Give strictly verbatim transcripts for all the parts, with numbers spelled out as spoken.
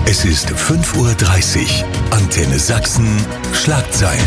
Es ist fünf Uhr dreißig. Antenne Sachsen, Schlagzeilen.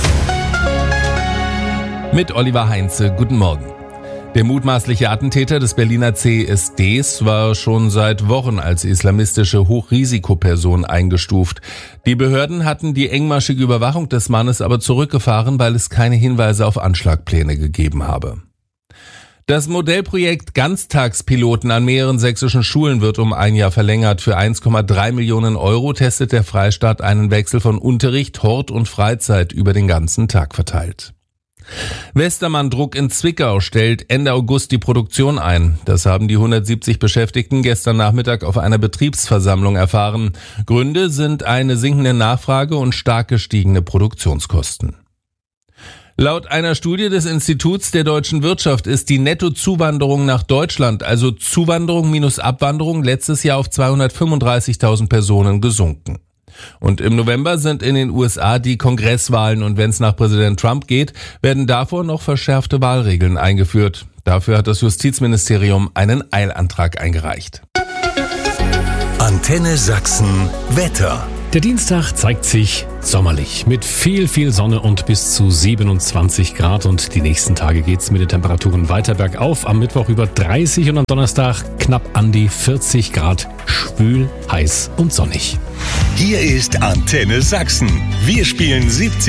Mit Oliver Heinze, guten Morgen. Der mutmaßliche Attentäter des Berliner C S Ds war schon seit Wochen als islamistische Hochrisikoperson eingestuft. Die Behörden hatten die engmaschige Überwachung des Mannes aber zurückgefahren, weil es keine Hinweise auf Anschlagpläne gegeben habe. Das Modellprojekt Ganztagspiloten an mehreren sächsischen Schulen wird um ein Jahr verlängert. Für eins Komma drei Millionen Euro testet der Freistaat einen Wechsel von Unterricht, Hort und Freizeit über den ganzen Tag verteilt. Westermann Druck in Zwickau stellt Ende August die Produktion ein. Das haben die hundertsiebzig Beschäftigten gestern Nachmittag auf einer Betriebsversammlung erfahren. Gründe sind eine sinkende Nachfrage und stark gestiegene Produktionskosten. Laut einer Studie des Instituts der deutschen Wirtschaft ist die Nettozuwanderung nach Deutschland, also Zuwanderung minus Abwanderung, letztes Jahr auf zweihundertfünfunddreißigtausend Personen gesunken. Und im November sind in den U S A die Kongresswahlen und wenn es nach Präsident Trump geht, werden davor noch verschärfte Wahlregeln eingeführt. Dafür hat das Justizministerium einen Eilantrag eingereicht. Antenne Sachsen Wetter. Der Dienstag zeigt sich sommerlich mit viel, viel Sonne und bis zu siebenundzwanzig Grad. Und die nächsten Tage geht's mit den Temperaturen weiter bergauf. Am Mittwoch über dreißig und am Donnerstag knapp an die vierzig Grad. Schwül, heiß und sonnig. Hier ist Antenne Sachsen. Wir spielen siebzehn